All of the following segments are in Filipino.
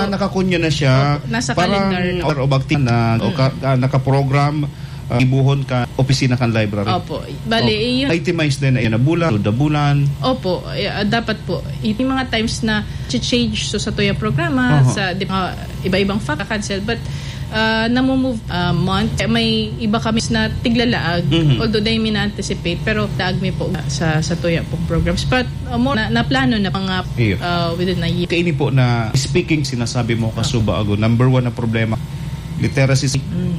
nakakunya na siya. Opo, nasa calendar na. Or obakti na nakaprogram ibuhon ka opisina kan library. Opo. Bali, yung itemize din na bulan, do bulan. Opo, dapat po. Yung mga times na change sa tuya programa, sa iba-ibang cancel, but namumove month. May iba kami na tiglalaag, although they may na-anticipate, pero daag mi po sa tuya pong programs. But more na plano na mga within a year. Kaini po na speaking, sinasabi mo kasuba ago, number 1 na problema, literacy.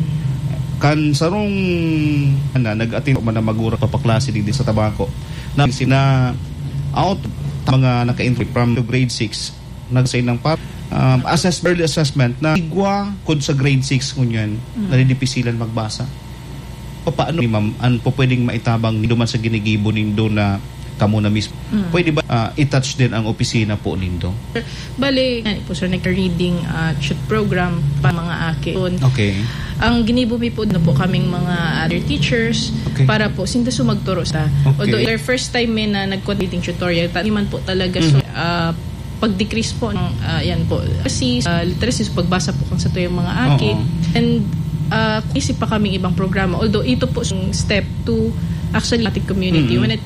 Kan sarong nag-attend man na magura pa klase din sa tabako na sina out mga naka-entry from grade 6 nagsay ng early assessment na igwa kung sa grade 6 kunyan nadidipisilan magbasa. Paano ni ma'am an po pwedeng maitabang nindo man sa ginigibo nindo na kamo na mismo. Pwede ba i-touch din ang opisina po nindo? Bali, po sir, nagka-reading shoot program pa mga akin. Okay. Ang ginibubi po na po kaming mga other teachers para po sinta sumagturo sa. Although their first time na nag-reading tutorial, man po talaga so pag-decrease po ng yan po. Kasi literacy, pagbasa po kang sa to yung mga akin. And isip pa kaming ibang programa. Although ito po yung step to actually ating community when it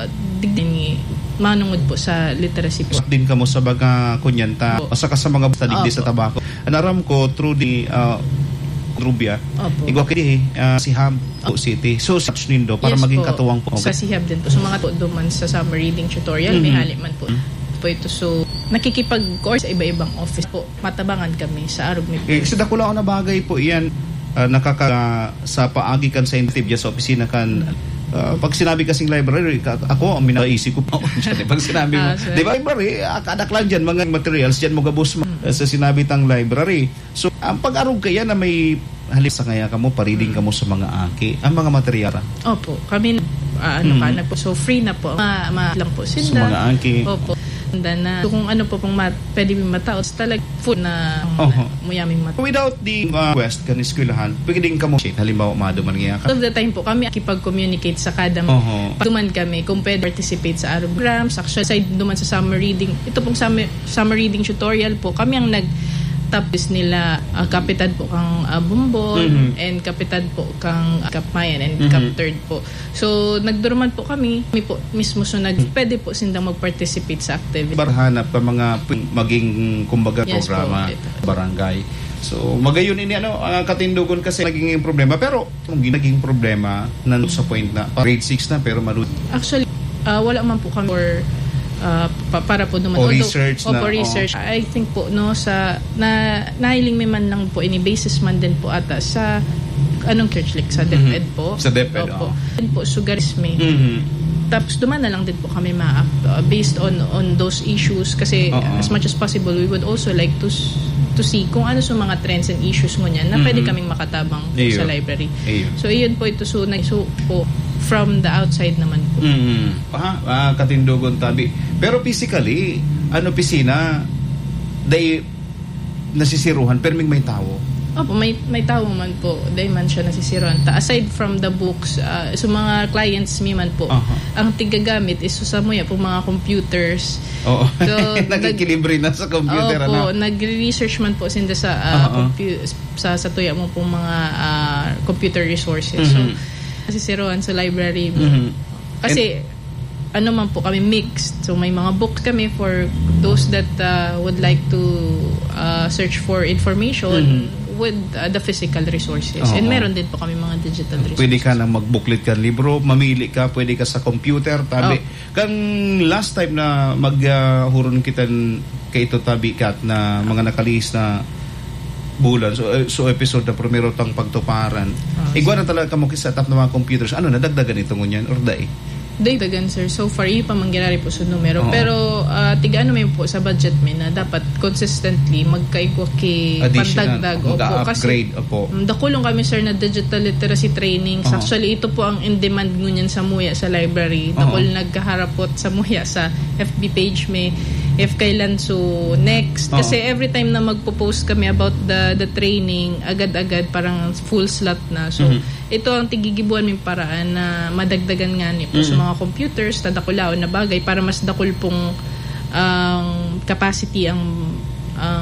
manungod po sa literacy po. Din kamo sa baga kunyanta o saka sa mga digdi sa tabako. Anaram ko through the Rubia. Igwa kini si Hub City. So such nindo para maging katuwang po. Sa Sihab din po. So mga po duman sa summer reading tutorial may haliman po. Ito. So nakikipag-course sa iba-ibang office po. Matabangan kami sa Arugmi. Kasi dako lang na bagay po iyan sa paagi kan sa initiative sa opisina kan pag sinabi kasing library, ako ang minaisip ko po. Pag sinabi mo, di ba library, kadak lang dyan, mga materials, dyan mo gabos sa sinabi tang library. So, ang pag-arog kaya na may halip sa kaya kamo, pareading kamo sa mga aki, ang mga material. Opo, kami so free na po. Lang po sila. Sa mga aki. Opo. Na kung ano po pong pwede may mataos talaga food na muyaming mataos. Without the quest kan eskwelahan, pwedeng kamo halimbawa maduman nga ka. All the time po kami akipag-communicate sa kada duman kami kung pwede participate sa Arab programs, actually side duman sa summer reading. Ito pong summer reading tutorial po kami ang tapos nila kapitan po kang Bumbon and kapitan po kang Kapmayan and Kap Third po. So nagduruman po kami po mismo so pwede po sindang mag-participate sa activity. Barhanap pa mga maging kumbaga programa barangay. So magayon ini katindugon kasi naging problema pero kung naging problema sa point na grade 6 na pero actually wala man po kami for para po naman research na research. I think po sa nahiling may man lang po ini basis man din po ata sa anong church like sa DepEd po sa DepEd din po sugarisme tapos duman na lang din po kami based on those issues kasi as much as possible we would also like to see kung ano sa mga trends and issues mo niyan na pwede kaming makatabang sa library. So iyon po ito so po from the outside naman po. Katindugon tabi. Pero physically, pisina, nasisiruhan, pero may tao. Opo, may tao man po. Dahil man siya nasisiruhan. Aside from the books, so mga clients mi man po, ang tigagamit is sa muya po mga computers. Oo. So, nagkikilibre na sa computer. Opo, nagre-research man po sinda sa sa tuya mo pong mga computer resources. So, nasisiruhan sa library. Kasi ano man po kami mixed. So may mga books kami for those that would like to search for information with the physical resources. And meron din po kami mga digital resources. Pwede ka nang mag-booklet ka libro, mamili ka, pwede ka sa computer, tabi. Kang last time na maghuron kita kay ito tabi kat na mga nakalihis na bulan. So episode na primero tang pagtuparan. Igwa na talaga mo sa tap ng mga computers. Ano, nadagdagan ito ngunyan? Or daig? Dagdagan, sir. So far, pa mangyari po sa numero. Pero, tiga-ano may po sa budget may na dapat consistently magkaigwa pagdagdag. Mag-upgrade. Dakulong kami, sir, na digital literacy trainings. Actually, ito po ang in-demand ngunyan sa muya sa library. Dakul nagkaharapot sa muya sa FB page may if kailan so next kasi every time na magpo-post kami about the training agad-agad parang full slot na so ito ang tigigibuan may paraan na madagdagan nga ni po sa mga computers tadakulaw na bagay para mas dakul pong capacity ang